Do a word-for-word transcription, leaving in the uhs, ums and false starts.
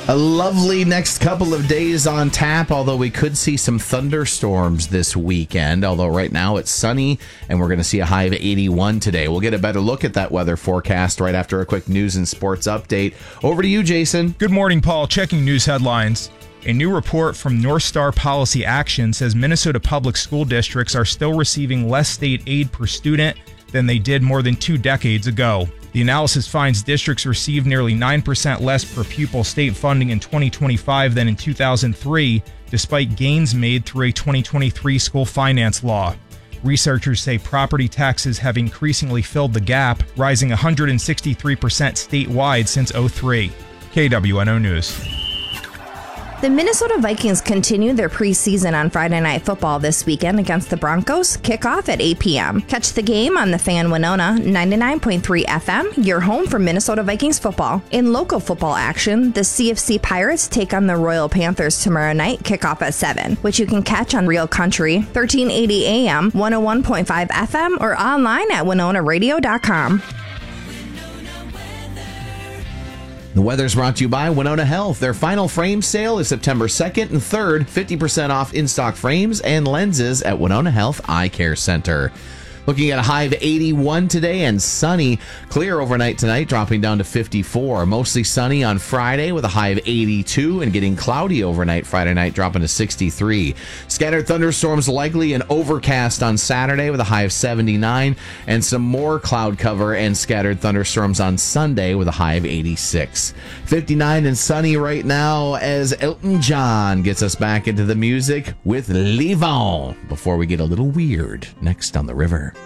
A lovely next couple of days on tap, although we could see some thunderstorms this weekend. Although right now it's sunny, and we're going to see a high of eighty-one today. We'll get a better look at that weather forecast right after a quick news and sports update. Over to you, Jason. Good morning, Paul. Checking news headlines. A new report from North Star Policy Action says Minnesota public school districts are still receiving less state aid per student than they did more than two decades ago. The analysis finds districts received nearly nine percent less per pupil state funding in twenty twenty-five than in two thousand three, despite gains made through a twenty twenty-three school finance law. Researchers say property taxes have increasingly filled the gap, rising one hundred sixty-three percent statewide since oh three. K W N O News. The Minnesota Vikings continue their preseason on Friday Night Football this weekend against the Broncos. Kickoff at eight p.m. Catch the game on the Fan Winona ninety-nine point three F M, your home for Minnesota Vikings football. In local football action, the C F C Pirates take on the Royal Panthers tomorrow night, kickoff at seven, which you can catch on Real Country, thirteen eighty A M, one oh one point five F M, or online at winona radio dot com. The weather's brought to you by Winona Health. Their final frame sale is September second and third. fifty percent off in-stock frames and lenses at Winona Health Eye Care Center. Looking at a high of eighty-one today and sunny. Clear overnight tonight, dropping down to fifty-four. Mostly sunny on Friday with a high of eighty-two and getting cloudy overnight Friday night, dropping to sixty-three. Scattered thunderstorms likely and overcast on Saturday with a high of seventy-nine, and some more cloud cover and scattered thunderstorms on Sunday with a high of eighty-six. fifty-nine and sunny right now as Elton John gets us back into the music with Leave On before we get a little weird next on The River.